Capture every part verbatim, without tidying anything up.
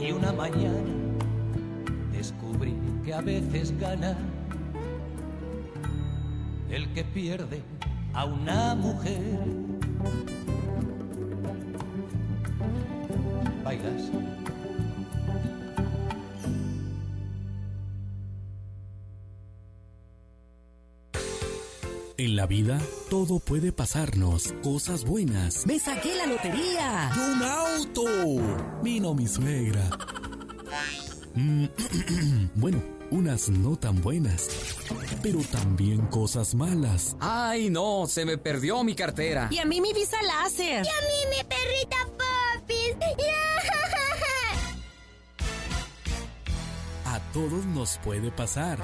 Y una mañana descubrí que a veces gana el que pierde a una mujer. ¿Bailas? En la vida, todo puede pasarnos. Cosas buenas. ¡Me saqué la lotería! ¡Y un auto! Vino mi suegra. Mm, bueno, unas no tan buenas. Pero también cosas malas. ¡Ay, no! Se me perdió mi cartera. Y a mí mi visa láser. Y a mí mi perrita Popis. A todos nos puede pasar.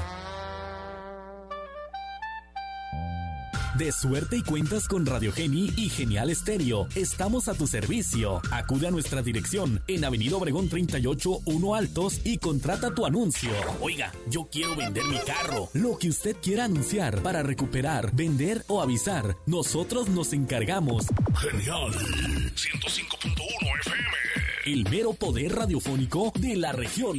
De suerte y cuentas con Radio Geni y Genial Estéreo. Estamos a tu servicio. Acude a nuestra dirección en Avenida Obregón treinta y ocho, uno Altos y contrata tu anuncio. Oiga, yo quiero vender mi carro. Lo que usted quiera anunciar para recuperar, vender o avisar, nosotros nos encargamos. Genial. ciento cinco punto uno F M. El mero poder radiofónico de la región.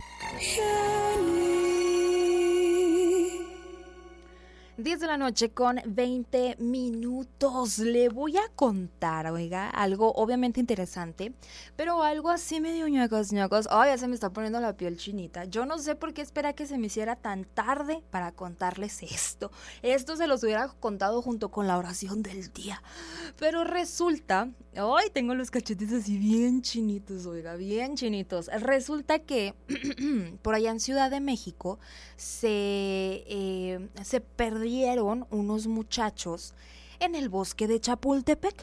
diez de la noche con veinte minutos. Le voy a contar, oiga, algo obviamente interesante, pero algo así medio ñacos, ñacos. Ay, ya se me está poniendo la piel chinita. Yo no sé por qué espera que se me hiciera tan tarde para contarles esto. Esto se los hubiera contado junto con la oración del día. Pero resulta, ay, tengo los cachetes así bien chinitos, oiga, bien chinitos. Resulta que por allá en Ciudad de México se, eh, se perdió unos muchachos en el bosque de Chapultepec.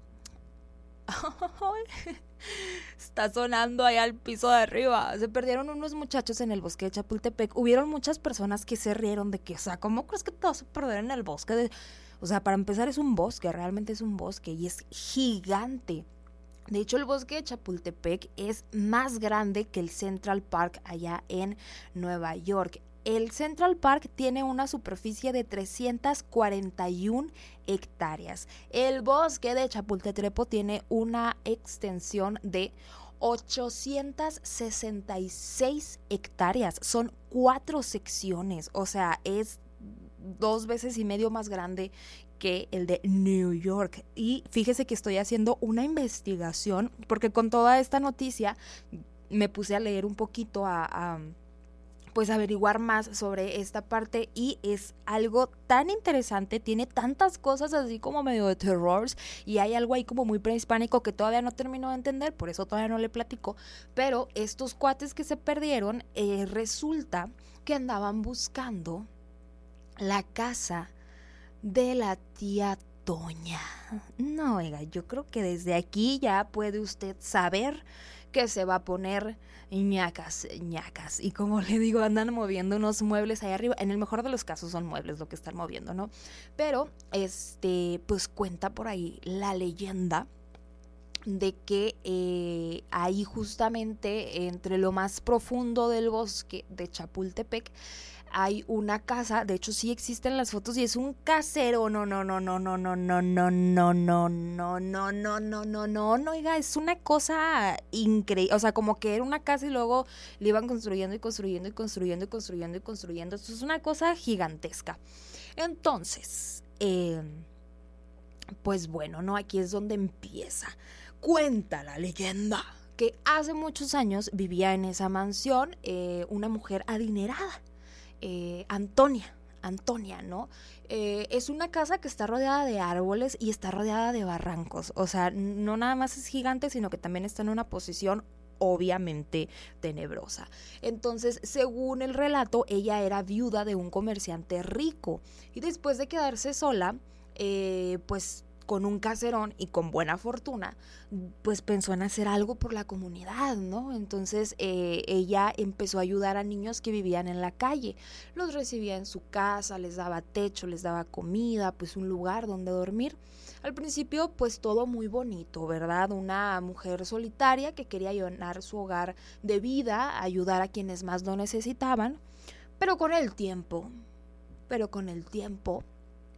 Está sonando ahí al piso de arriba. Se perdieron unos muchachos en el bosque de Chapultepec. Hubieron muchas personas que se rieron de que, o sea, ¿cómo crees que te vas a perder en el bosque de...? O sea, para empezar es un bosque, realmente es un bosque y es gigante. De hecho, el bosque de Chapultepec es más grande que el Central Park allá en Nueva York. El Central Park tiene una superficie de trescientas cuarenta y una hectáreas. El bosque de Chapultepec tiene una extensión de ochocientas sesenta y seis hectáreas. Son cuatro secciones, o sea, es dos veces y medio más grande que el de New York. Y fíjese que estoy haciendo una investigación porque con toda esta noticia me puse a leer un poquito a... a pues averiguar más sobre esta parte y es algo tan interesante, tiene tantas cosas así como medio de terror y hay algo ahí como muy prehispánico que todavía no termino de entender, por eso todavía no le platico, pero estos cuates que se perdieron, eh, resulta que andaban buscando la casa de la tía Toña. No, oiga, yo creo que desde aquí ya puede usted saber que se va a poner ñacas, ñacas. Y como le digo, andan moviendo unos muebles ahí arriba. En el mejor de los casos son muebles lo que están moviendo, ¿no? Pero, este, pues cuenta por ahí la leyenda de que eh, ahí justamente entre lo más profundo del bosque de Chapultepec hay una casa, de hecho sí existen las fotos y es un casero, no, no, no, no, no, no, no, no, no, no, no, no, no, no, no, no, no, oiga, es una cosa increíble, o sea, como que era una casa y luego le iban construyendo y construyendo y construyendo y construyendo y construyendo, esto es una cosa gigantesca. Entonces, eh, pues bueno, ¿no? Aquí es donde empieza. Cuenta la leyenda que hace muchos años vivía en esa mansión eh, una mujer adinerada. Eh, Antonia, Antonia, ¿no? Eh, es una casa que está rodeada de árboles y está rodeada de barrancos, o sea, no nada más es gigante, sino que también está en una posición obviamente tenebrosa. Entonces, según el relato, ella era viuda de un comerciante rico y después de quedarse sola, eh, pues con un caserón y con buena fortuna, pues pensó en hacer algo por la comunidad, ¿no? Entonces eh, ella empezó a ayudar a niños que vivían en la calle, los recibía en su casa, les daba techo, les daba comida, pues un lugar donde dormir. Al principio pues todo muy bonito, ¿verdad? Una mujer solitaria que quería llenar su hogar de vida, ayudar a quienes más lo necesitaban, pero con el tiempo, pero con el tiempo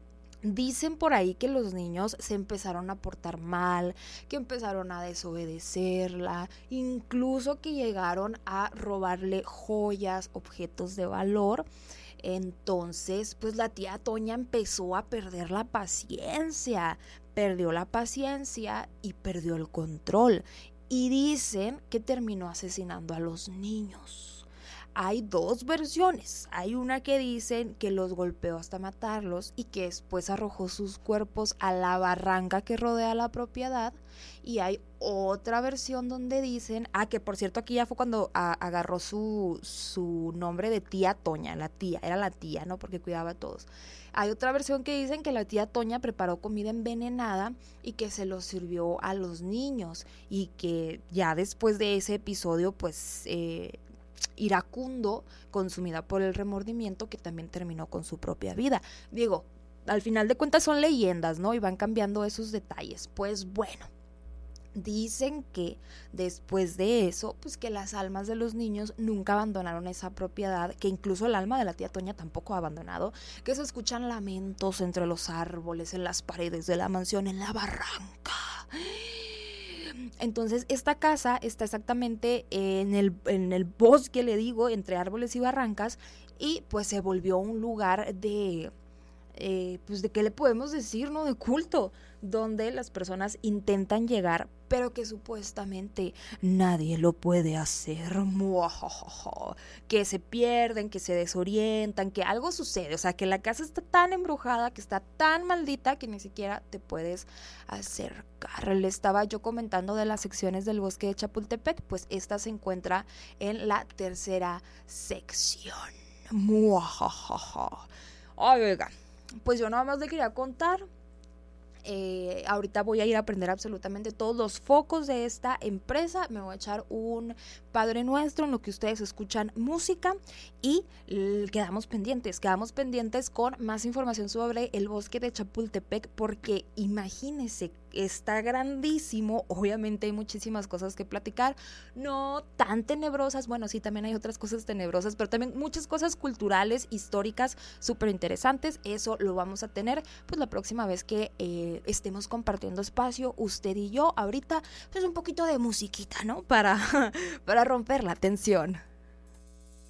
Dicen por ahí que los niños se empezaron a portar mal, que empezaron a desobedecerla, incluso que llegaron a robarle joyas, objetos de valor. Entonces, pues la tía Toña empezó a perder la paciencia, perdió la paciencia y perdió el control. Y dicen que terminó asesinando a los niños. Hay dos versiones. Hay una que dicen que los golpeó hasta matarlos y que después arrojó sus cuerpos a la barranca que rodea la propiedad. Y hay otra versión donde dicen, ah, que por cierto aquí ya fue cuando a, agarró su, su nombre de tía Toña, la tía, era la tía, ¿no? Porque cuidaba a todos. Hay otra versión que dicen que la tía Toña preparó comida envenenada y que se lo sirvió a los niños y que ya después de ese episodio, pues... Eh, iracundo, consumida por el remordimiento, que también terminó con su propia vida. Digo, al final de cuentas son leyendas, ¿no? Y van cambiando esos detalles. Pues bueno, dicen que después de eso, pues que las almas de los niños nunca abandonaron esa propiedad, que incluso el alma de la tía Toña tampoco ha abandonado, que se escuchan lamentos entre los árboles, en las paredes de la mansión, en la barranca. Entonces esta casa está exactamente en el, en el bosque, le digo, entre árboles y barrancas, y pues se volvió un lugar de, eh, pues de qué le podemos decir, ¿no? De culto, donde las personas intentan llegar, pero que supuestamente nadie lo puede hacer, que se pierden, que se desorientan, que algo sucede, o sea, que la casa está tan embrujada, que está tan maldita, que ni siquiera te puedes acercar. Le estaba yo comentando de las secciones del bosque de Chapultepec, pues esta se encuentra en la tercera sección. Ay, oiga, pues yo nada más le quería contar. Eh, ahorita voy a ir a aprender absolutamente todos los focos de esta empresa. Me voy a echar un Padre Nuestro en lo que ustedes escuchan música y l- quedamos pendientes, quedamos pendientes con más información sobre el bosque de Chapultepec, porque imagínense, está grandísimo, obviamente hay muchísimas cosas que platicar, no tan tenebrosas, bueno, sí, también hay otras cosas tenebrosas, pero también muchas cosas culturales, históricas, súper interesantes. Eso lo vamos a tener pues la próxima vez que eh, estemos compartiendo espacio, usted y yo. Ahorita pues un poquito de musiquita, ¿no? Para, para romper la tensión.